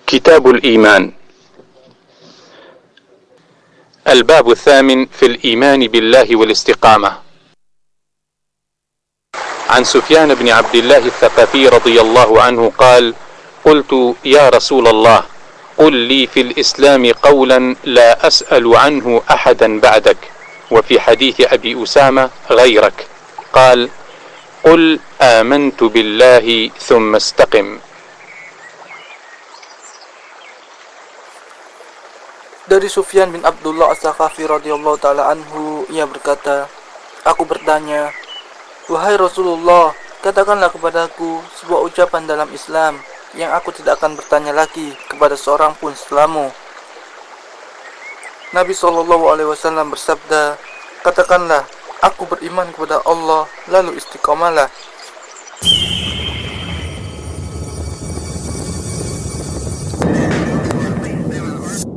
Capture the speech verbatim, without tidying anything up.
كتاب الإيمان. الباب الثامن في الإيمان بالله والاستقامة. عن سفيان بن عبد الله الثقفي رضي الله عنه قال: قلت يا رسول الله، قل لي في الإسلام قولا لا أسأل عنه أحدا بعدك، وفي حديث أبي أسامة غيرك، قال: قل آمنت بالله ثم استقم. Dari Sufyan bin Abdullah As-Saqafi radhiyallahu taala anhu, ia berkata, aku bertanya, wahai Rasulullah, katakanlah kepadaku sebuah ucapan dalam Islam yang aku tidak akan bertanya lagi kepada seorang pun setelahmu. Nabi shallallahu alaihi wasallam bersabda, katakanlah, aku beriman kepada Allah, lalu istiqamalah.